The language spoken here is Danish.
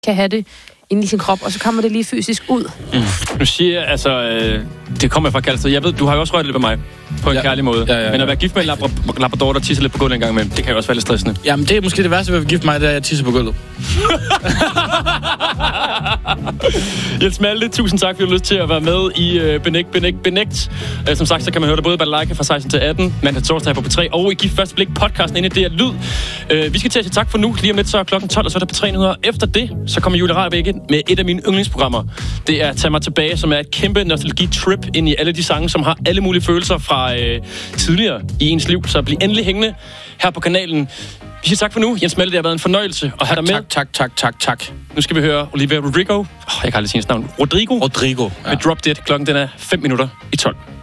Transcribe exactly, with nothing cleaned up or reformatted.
kan have det inde i sin krop, og så kommer det lige fysisk ud. Mm. Nu siger jeg, altså, øh, det kommer fra Kalsted. Jeg ved, du har jo også rørt lidt ved mig, på en ja. kærlig måde. Ja, ja, ja. Men at være gift med en labra- labrador, der tisser lidt på gulvet en gang imellem, det kan jo også være lidt stressende. Jamen, det er måske det værste ved at være gift med mig, det er, at jeg tisser på gulvet. Jens Malte, tusind tak, fordi du har lyst til at være med i uh, Benægt, Benægt, Benægt. Uh, som sagt, så kan man høre det både på Balalaika fra seksten til atten, mandag torsdag på P tre, og i Gift Første Blik podcasten inde i det er lyd. Uh, vi skal til at sige tak for nu. Lige om lidt, så er klokken tolv, og så er der P tre nyheder. Efter det, så kommer Julie Rabeck ind med et af mine yndlingsprogrammer. Det er Tag mig tilbage, som er et kæmpe nostalgi-trip ind i alle de sange, som har alle mulige følelser fra uh, tidligere i ens liv. Så bliv endelig hængende her på kanalen. Vi siger tak for nu. Jens Malte, det har været en fornøjelse at have dig med. Tak, tak, tak, tak, tak. Nu skal vi høre Olivia Rodrigo. Oh, jeg kan aldrig sige hendes navn. Rodrigo. Rodrigo. Ja. Med Drop Dead. Klokken den er fem minutter i tolv.